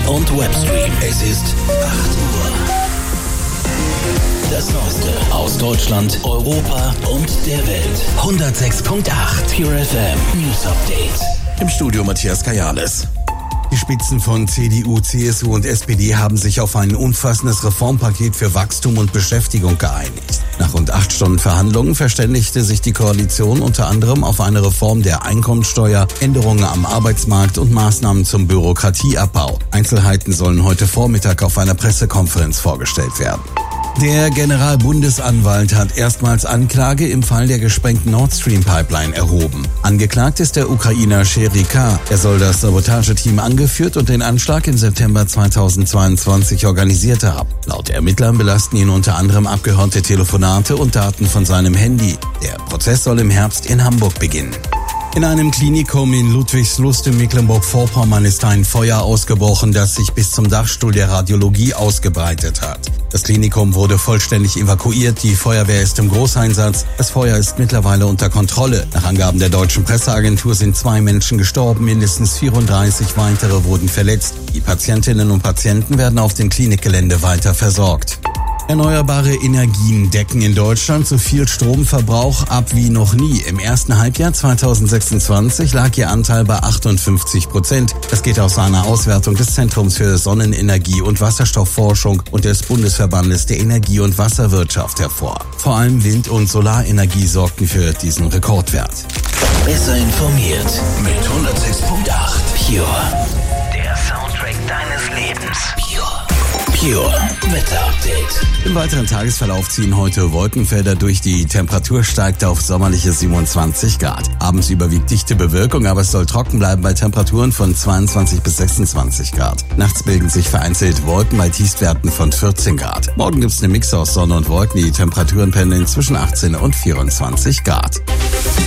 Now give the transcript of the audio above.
und Webstream. Es ist 8 Uhr. Das Neueste aus Deutschland, Europa und der Welt. 106.8 Pure FM News Update. Im Studio Matthias Kajales. Die Spitzen von CDU, CSU und SPD haben sich auf ein umfassendes Reformpaket für Wachstum und Beschäftigung geeinigt. Nach rund 8 Stunden Verhandlungen verständigte sich die Koalition unter anderem auf eine Reform der Einkommensteuer, Änderungen am Arbeitsmarkt und Maßnahmen zum Bürokratieabbau. Einzelheiten sollen heute Vormittag auf einer Pressekonferenz vorgestellt werden. Der Generalbundesanwalt hat erstmals Anklage im Fall der gesprengten Nord Stream Pipeline erhoben. Angeklagt ist der Ukrainer Sherry K. Er soll das Sabotageteam angeführt und den Anschlag im September 2022 organisiert haben. Laut Ermittlern belasten ihn unter anderem abgehörte Telefonate und Daten von seinem Handy. Der Prozess soll im Herbst in Hamburg beginnen. In einem Klinikum in Ludwigslust in Mecklenburg-Vorpommern ist ein Feuer ausgebrochen, das sich bis zum Dachstuhl der Radiologie ausgebreitet hat. Das Klinikum wurde vollständig evakuiert, die Feuerwehr ist im Großeinsatz. Das Feuer ist mittlerweile unter Kontrolle. Nach Angaben der deutschen Presseagentur sind 2 Menschen gestorben, mindestens 34 weitere wurden verletzt. Die Patientinnen und Patienten werden auf dem Klinikgelände weiter versorgt. Erneuerbare Energien decken in Deutschland so viel Stromverbrauch ab wie noch nie. Im ersten Halbjahr 2026 lag ihr Anteil bei 58%. Das geht aus einer Auswertung des Zentrums für Sonnenenergie und Wasserstoffforschung und des Bundesverbandes der Energie- und Wasserwirtschaft hervor. Vor allem Wind- und Solarenergie sorgten für diesen Rekordwert. Besser informiert mit 106.8 Pure. Der Soundtrack deines Lebens. Pure Wetter-Update. Im weiteren Tagesverlauf ziehen heute Wolkenfelder durch. Die Temperatur steigt auf sommerliche 27 Grad. Abends überwiegt dichte Bewölkung, aber es soll trocken bleiben bei Temperaturen von 22 bis 26 Grad. Nachts bilden sich vereinzelt Wolken bei Tiefstwerten von 14 Grad. Morgen gibt's einen Mix aus Sonne und Wolken. Die Temperaturen pendeln zwischen 18 und 24 Grad.